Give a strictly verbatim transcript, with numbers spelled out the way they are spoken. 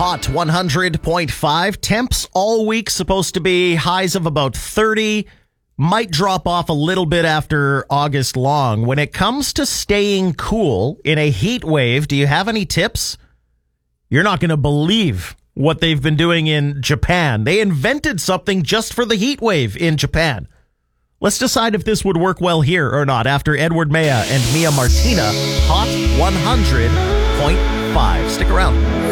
Hot one hundred point five. Temps all week supposed to be highs of about thirty. Might drop off a little bit after August long. When it comes to staying cool in a heat wave, do you have any tips? You're not going to believe what they've been doing in Japan. They invented something just for the heat wave in Japan. Let's decide if this would work well here or not after Edward Maya and Mia Martina. Hot one hundred point five. Stick around.